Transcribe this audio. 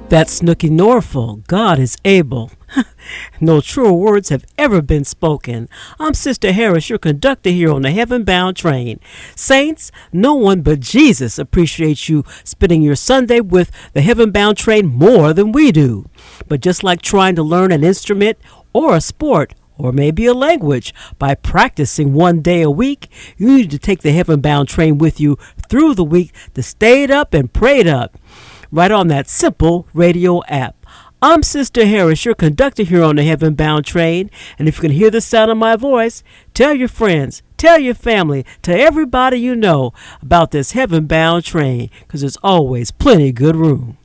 That's Snooky Norfolk. God is able. No truer words have ever been spoken. I'm Sister Harris, your conductor here on the Heaven Bound Train. Saints, no one but Jesus appreciates you spending your Sunday with the Heaven Bound Train more than we do. But just like trying to learn an instrument or a sport, or maybe a language, by practicing one day a week, you need to take the Heaven Bound Train with you through the week to stay up and prayed up, right on that simple radio app. I'm Sister Harris, your conductor here on the Heaven Bound Train, and if you can hear the sound of my voice, tell your friends, tell your family, tell everybody you know about this Heaven Bound Train, because there's always plenty good room.